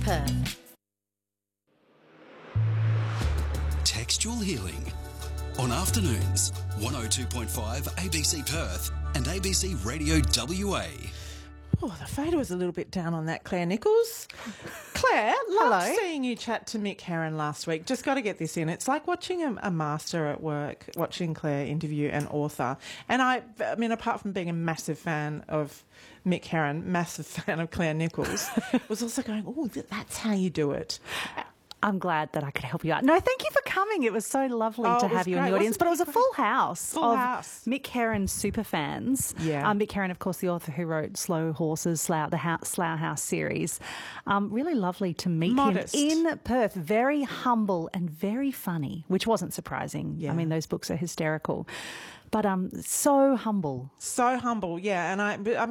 Perth. Textual Healing on afternoons, 102.5 ABC Perth and ABC Radio WA. Oh, the fader was a little bit down on that, Claire Nichols. Claire, loved seeing you chat to Mick Herron last week. Just got to get this in. It's like watching a master at work, watching Claire interview an author. And I mean, apart from being a massive fan of Mick Herron, massive fan of Claire Nichols, was also going, oh, that's how you do it. I'm glad that I could help you out. No, thank you for coming. It was so lovely to have you in the audience. But it was a full house of Mick Herron super fans. Yeah. Mick Herron, of course, the author who wrote Slow Horses, Slough House series. Really lovely to meet him in Perth. Very humble and very funny, which wasn't surprising. Yeah. I mean, those books are hysterical. But so humble. So humble, yeah. And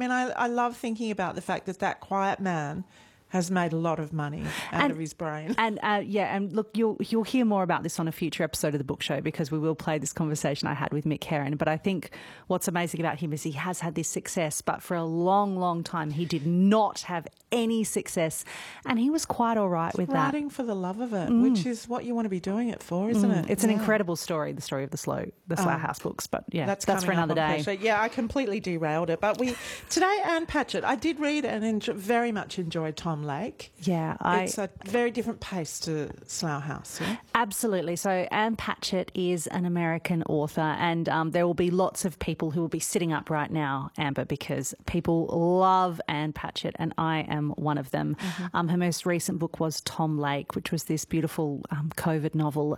I love thinking about the fact that quiet man has made a lot of money out of his brain. And look, you'll hear more about this on a future episode of the book show because we will play this conversation I had with Mick Herron. But I think what's amazing about him is he has had this success, but for a long, long time he did not have any success, and he was quite all right with that. Writing for the love of it, which is what you want to be doing it for, isn't it? It's an incredible story, the story of the Slough House books. But yeah, that's for another day. Yeah, I completely derailed it. But today, Anne Patchett, I did read and very much enjoyed Tom Lake. Yeah, it's a very different pace to Slough House. Yeah? Absolutely. So Anne Patchett is an American author, and there will be lots of people who will be sitting up right now, Amber, because people love Anne Patchett, and I am one of them. Mm-hmm. Her most recent book was Tom Lake, which was this beautiful COVID novel.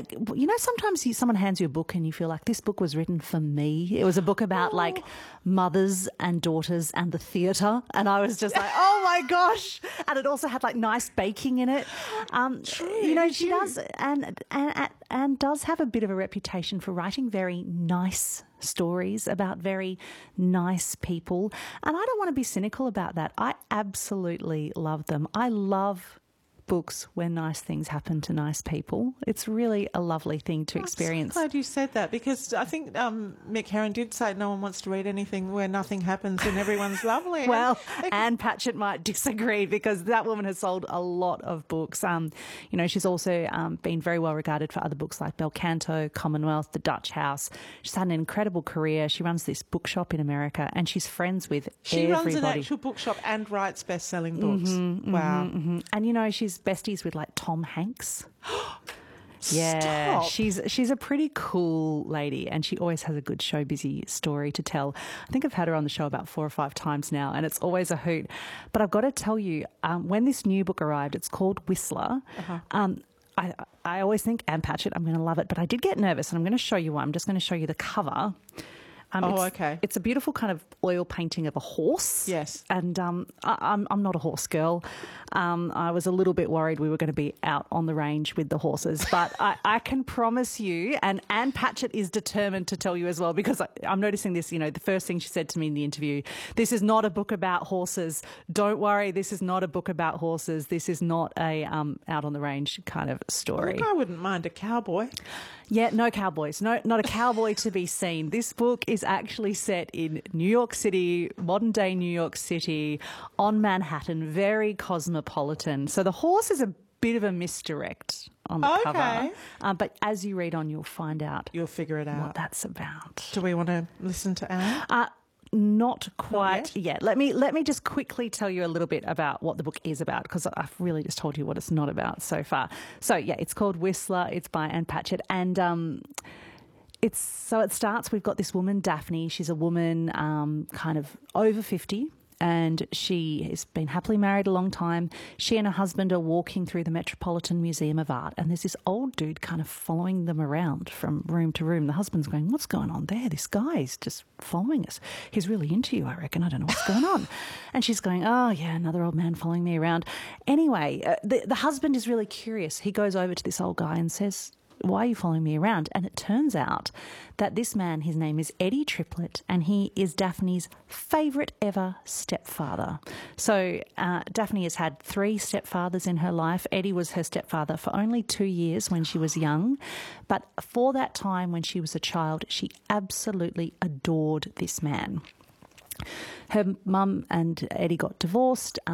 Sometimes someone hands you a book and you feel like this book was written for me. It was a book about like mothers and daughters and the theatre, and I was just like, oh my gosh! And it also had like nice baking in it. She does and does have a bit of a reputation for writing very nice stories about very nice people. And I don't want to be cynical about that. I absolutely love them. I love books where nice things happen to nice people. It's really a lovely thing to experience. I'm so glad you said that, because I think Mick Herron did say no one wants to read anything where nothing happens and everyone's lovely. Well, Anne Patchett might disagree, because that woman has sold a lot of books. She's also been very well regarded for other books like Belcanto, Commonwealth, The Dutch House. She's had an incredible career. She runs this bookshop in America, and she's friends with everybody. She runs an actual bookshop and writes best-selling books. Wow. Mm-hmm. And, she's besties with like Tom Hanks. Yeah, Stop. she's a pretty cool lady, and she always has a good show busy story to tell. I think I've had her on the show about 4 or 5 times now, and it's always a hoot. But I've got to tell you, when this new book arrived, it's called Whistler. I always think Anne Patchett, I'm going to love it, but I did get nervous, and I'm going to show you why. I'm just going to show you the cover. Okay. It's a beautiful kind of oil painting of a horse. Yes. And I'm not a horse girl. I was a little bit worried we were going to be out on the range with the horses, but I can promise you, and Anne Patchett is determined to tell you as well, because I'm noticing this, the first thing she said to me in the interview, this is not a book about horses. Don't worry, this is not a book about horses. This is not a out on the range kind of story. Look, I wouldn't mind a cowboy. Yeah, no cowboys. No, not a cowboy to be seen. This book is actually set in New York City, modern day New York City, on Manhattan, very cosmopolitan. So the horse is a bit of a misdirect on the cover. But as you read on, you'll find out. You'll figure it out. What that's about. Do we want to listen to Anne? Not quite yet. Let me just quickly tell you a little bit about what the book is about, because I've really just told you what it's not about so far. So yeah, it's called Whistler. It's by Anne Patchett, and it starts. We've got this woman, Daphne. She's a woman, kind of over 50. And she has been happily married a long time. She and her husband are walking through the Metropolitan Museum of Art, and there's this old dude kind of following them around from room to room. The husband's going, what's going on there? This guy's just following us. He's really into you, I reckon. I don't know what's going on. And she's going, oh, yeah, another old man following me around. Anyway, the husband is really curious. He goes over to this old guy and says, why are you following me around? And it turns out that this man, his name is Eddie Triplett, and he is Daphne's favourite ever stepfather. So Daphne has had 3 stepfathers in her life. Eddie was her stepfather for only 2 years when she was young. But for that time when she was a child, she absolutely adored this man. Her mum and Eddie got divorced.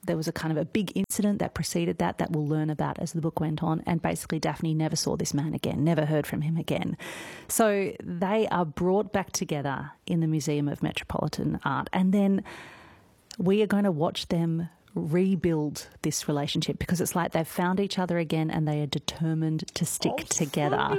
there was a kind of a big incident that preceded that we'll learn about as the book went on. And basically Daphne never saw this man again, never heard from him again. So they are brought back together in the Museum of Metropolitan Art. And then we are going to watch them rebuild this relationship, because it's like they've found each other again and they are determined to stick together.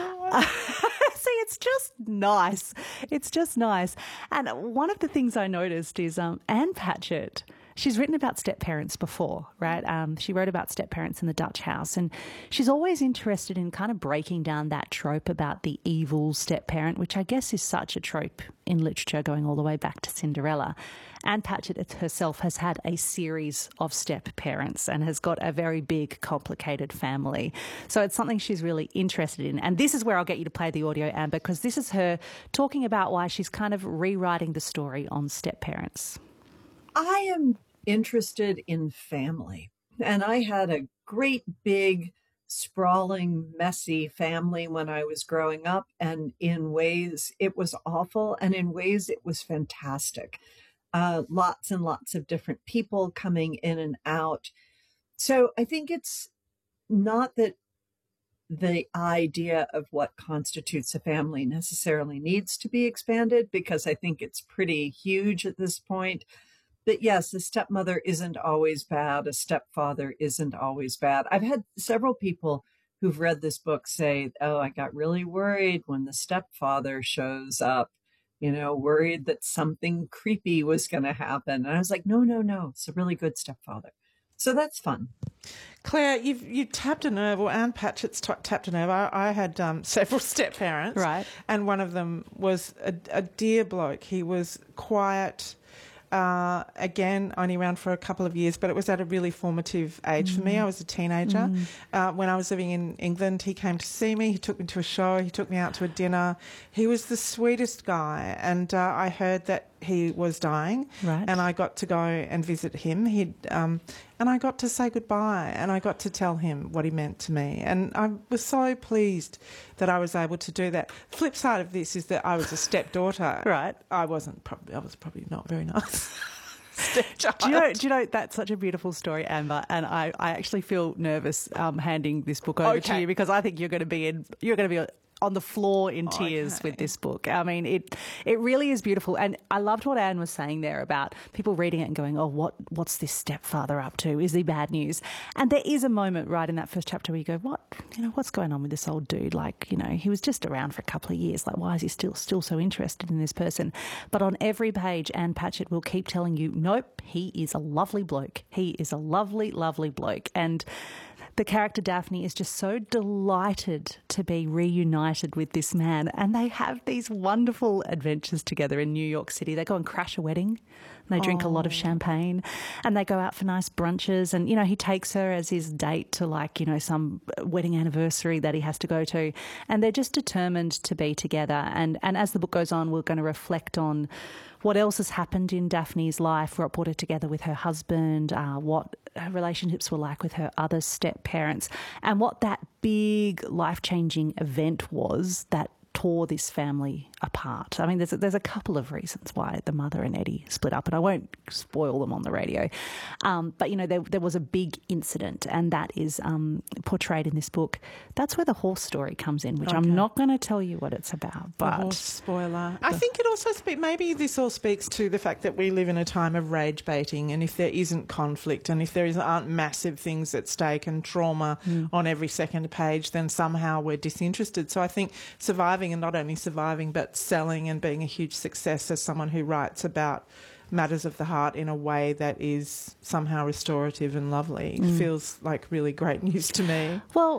See, it's just nice. It's just nice. And one of the things I noticed is Ann Patchett, she's written about step-parents before, right? She wrote about step-parents in The Dutch House, and she's always interested in kind of breaking down that trope about the evil step-parent, which I guess is such a trope in literature going all the way back to Cinderella. Ann Patchett herself has had a series of step-parents and has got a very big, complicated family. So it's something she's really interested in. And this is where I'll get you to play the audio, Amber, because this is her talking about why she's kind of rewriting the story on step-parents. I am interested in family, and I had a great big sprawling messy family when I was growing up, and in ways it was awful and in ways it was fantastic. Lots and lots of different people coming in and out. So I think it's not that the idea of what constitutes a family necessarily needs to be expanded, because I think it's pretty huge at this point. But yes, a stepmother isn't always bad. A stepfather isn't always bad. I've had several people who've read this book say, oh, I got really worried when the stepfather shows up, worried that something creepy was going to happen. And I was like, no, it's a really good stepfather. So that's fun. Claire, you tapped a nerve, or Ann Patchett's tapped a nerve. I had several step-parents. Right. And one of them was a dear bloke. He was quiet. Again, only around for a couple of years, but it was at a really formative age for me. I was a teenager. When I was living in England, he came to see me. He took me to a show. He took me out to a dinner. He was the sweetest guy, and I heard that he was dying, right. And I got to go and visit him. And I got to say goodbye, and I got to tell him what he meant to me. And I was so pleased that I was able to do that. The flip side of this is that I was a stepdaughter. Right. I was probably not very nice. Do you know that's such a beautiful story, Amber, and I actually feel nervous handing this book over to you, because I think you're going to be on the floor in tears with this book. I mean, it really is beautiful. And I loved what Anne was saying there about people reading it and going, oh, what's this stepfather up to? Is he bad news? And there is a moment right in that first chapter where you go, what's going on with this old dude? Like, he was just around for a couple of years. Like, why is he still so interested in this person? But on every page, Ann Patchett will keep telling you, nope, he is a lovely bloke. He is a lovely, lovely bloke. And the character Daphne is just so delighted to be reunited with this man, and they have these wonderful adventures together in New York City. They go and crash a wedding, and they drink a lot of champagne, and they go out for nice brunches, and, he takes her as his date to some wedding anniversary that he has to go to, and they're just determined to be together. And as the book goes on, we're going to reflect on what else has happened in Daphne's life, what brought her together with her husband, what her relationships were like with her other step-parents, and what that big life-changing event was that tore this family apart. I mean, there's a couple of reasons why the mother and Eddie split up, and I won't spoil them on the radio. But, there was a big incident, and that is portrayed in this book. That's where the horse story comes in, which I'm not going to tell you what it's about. But the horse spoiler. I think it also maybe this all speaks to the fact that we live in a time of rage baiting, and if there isn't conflict, and if there aren't massive things at stake and trauma on every second page, then somehow we're disinterested. So I think surviving, and not only surviving, but selling and being a huge success as someone who writes about matters of the heart in a way that is somehow restorative and lovely feels like really great news to me. Well,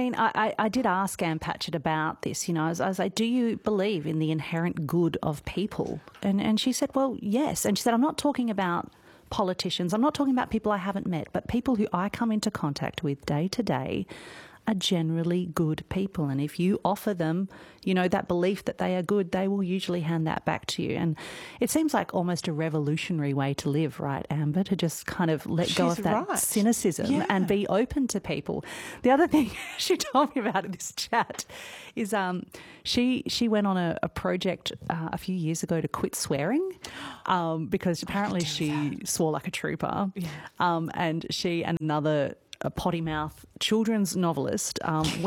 I did ask Ann Patchett about this. I was like, do you believe in the inherent good of people? And she said, well, yes. And she said, I'm not talking about politicians. I'm not talking about people I haven't met, but people who I come into contact with day to day. are generally good people. And if you offer them, you know, that belief that they are good, they will usually hand that back to you. And it seems like almost a revolutionary way to live, right, Amber, to just kind of let go of that cynicism and be open to people. The other thing she told me about in this chat is she went on a project a few years ago to quit swearing because apparently she swore like a trooper. Yeah. And she and another potty mouth children's novelist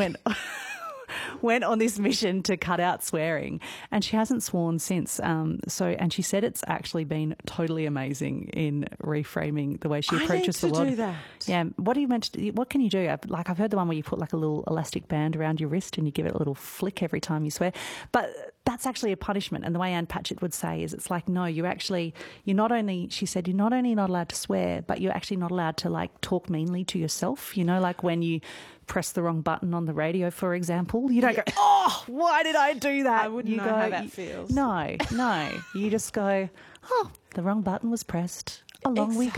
went on this mission to cut out swearing, and she hasn't sworn since. And she said it's actually been totally amazing in reframing the way she approaches the world. I need to do that. Yeah. What can you do? I've heard the one where you put like a little elastic band around your wrist and you give it a little flick every time you swear. But that's actually a punishment. And the way Ann Patchett would say is it's like, no, she said, you're not only not allowed to swear, but you're actually not allowed to like talk meanly to yourself. You know, like when you press the wrong button on the radio, for example, you don't go, oh, why did I do that? I wouldn't know how that feels. No. You just go, oh, the wrong button was pressed. Along we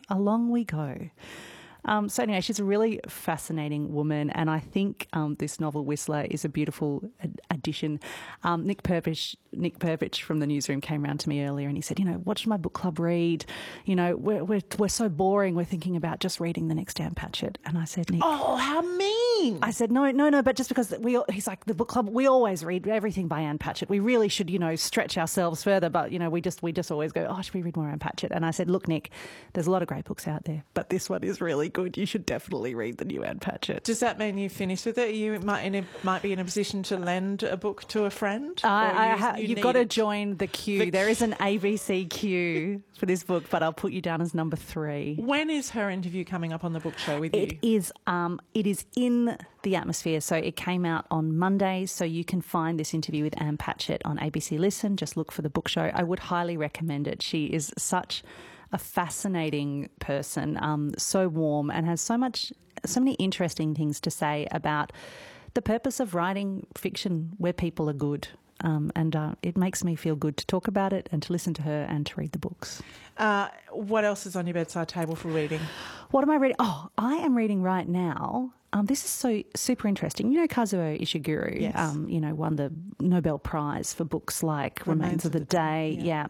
go. So anyway, she's a really fascinating woman, and I think this novel Whistler is a beautiful addition. Nick Purpich from the newsroom came around to me earlier and he said, you know, what should my book club read? You know, we're so boring. We're thinking about just reading the next Ann Patchett. And I said, Nick, oh, how mean! I said, no, but just because he's like, the book club, we always read everything by Ann Patchett. We really should, you know, stretch ourselves further, but you know, we just always go, oh, should we read more Ann Patchett? And I said, look, Nick, there's a lot of great books out there, but this one is really good. You should definitely read the new Ann Patchett. Does that mean you finished with it? You might be in a position to lend a book to a friend? You've got to join the queue. There is an ABC queue for this book, but I'll put you down as number 3. When is her interview coming up on the book show with you? It is in the atmosphere. So it came out on Monday. So you can find this interview with Ann Patchett on ABC Listen. Just look for the book show. I would highly recommend it. She is such a fascinating person, so warm, and has so many interesting things to say about the purpose of writing fiction where people are good. It makes me feel good to talk about it and to listen to her and to read the books. What else is on your bedside table for reading? What am I reading? Oh, I am reading right now. This is so super interesting. You know, Kazuo Ishiguro, yes. Won the Nobel Prize for books like Remains of the Day. Yeah.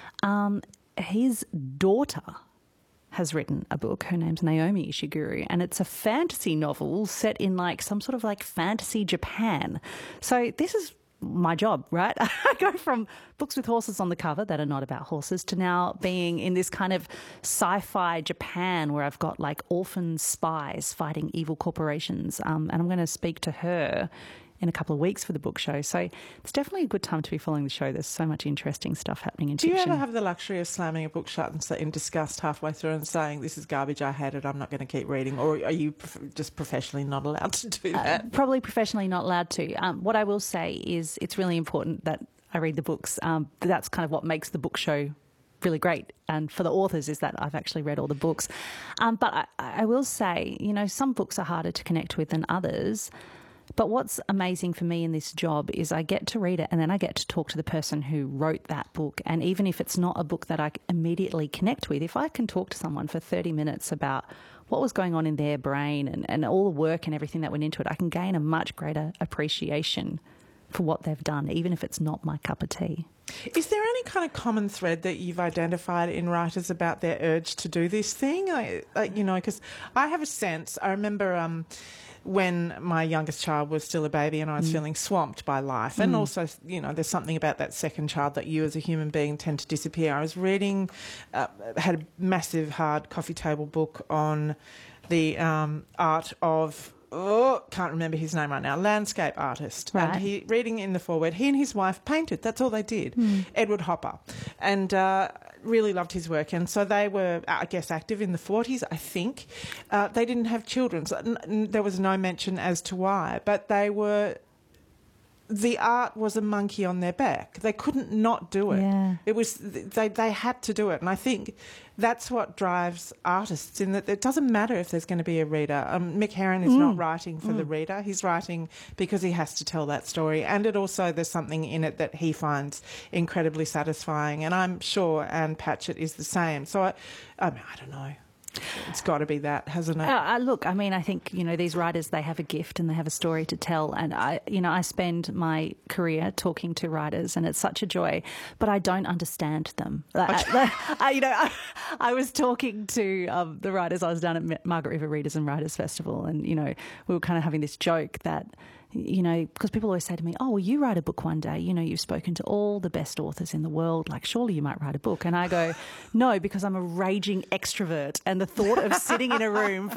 His daughter has written a book. Her name's Naomi Ishiguro, and it's a fantasy novel set in like some sort of like fantasy Japan. So this is my job, right? I go from books with horses on the cover that are not about horses to now being in this kind of sci-fi Japan where I've got like orphan spies fighting evil corporations. And I'm going to speak to her in a couple of weeks for the book show. So it's definitely a good time to be following the show. There's so much interesting stuff happening in fiction. Do you ever have the luxury of slamming a book shut and in disgust halfway through and saying, this is garbage, I hate it, I'm not going to keep reading? Or are you just professionally not allowed to do that? Probably professionally not allowed to. What I will say is it's really important that I read the books. That's kind of what makes the book show really great. And for the authors is that I've actually read all the books. But I will say, you know, some books are harder to connect with than others. But what's amazing for me in this job is I get to read it and then I get to talk to the person who wrote that book. And even if it's not a book that I immediately connect with, if I can talk to someone for 30 minutes about what was going on in their brain and all the work and everything that went into it, I can gain a much greater appreciation for what they've done, even if it's not my cup of tea. Is there any kind of common thread that you've identified in writers about their urge to do this thing? Because I have a sense, I remember when my youngest child was still a baby and I was feeling swamped by life. And also, you know, there's something about that second child that you as a human being tend to disappear. I was reading, had a massive hard coffee table book on the art of, can't remember his name right now, landscape artist. Right. And reading in the foreword, he and his wife painted. That's all they did. Edward Hopper. And really loved his work. And so they were, I guess, active in the 40s, I think. They didn't have children. So there was no mention as to why. But the art was a monkey on their back. They couldn't not do it. Yeah. It was they had to do it. And I think that's what drives artists in that it doesn't matter if there's going to be a reader. Mick Herron is not writing for the reader. He's writing because he has to tell that story. And there's something in it that he finds incredibly satisfying. And I'm sure Ann Patchett is the same. So, I don't know. It's got to be that, hasn't it? Look, I mean, I think, these writers, they have a gift and they have a story to tell. And I spend my career talking to writers and it's such a joy, but I don't understand them. I was talking to the writers. I was down at Margaret River Readers and Writers Festival and, we were kind of having this joke that, because people always say to me, oh, well, you write a book one day, you've spoken to all the best authors in the world, like surely you might write a book. And I go, no, because I'm a raging extrovert and the thought of sitting in a room for